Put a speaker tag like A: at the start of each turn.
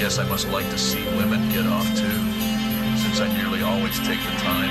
A: guess I must like to see women get off too, since I nearly always take the time